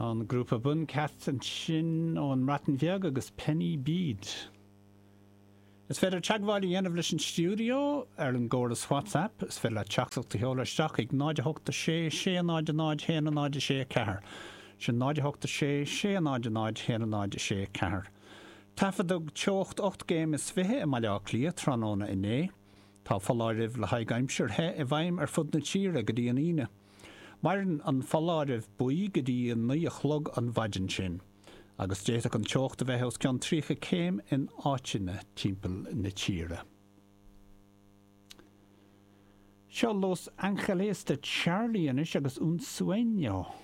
An grúpa bun cat an sin ón Rattenviag agus Penny Bead. Is féidir teagháil dhéanamh leis an stúdio ar an ggóras WhatsApp, is féidir le teachtacht heolaisteach ag 986 699 194. Sin 986 699 194. Tafadug teocht 8 géim is fithe I maiile clia tróna inné. Tá falláirih le haigheimsir he I bhaim ar fud na tíre go dtí an ine. Mairn an falláirih buí go dtí an nuí a chlog an bhaidin sin. Agus déach an teocht a bheithos ceann trícha céim in áitina timpeall na tíre. Seo Los Angeles de Charlie anis agus un sueño.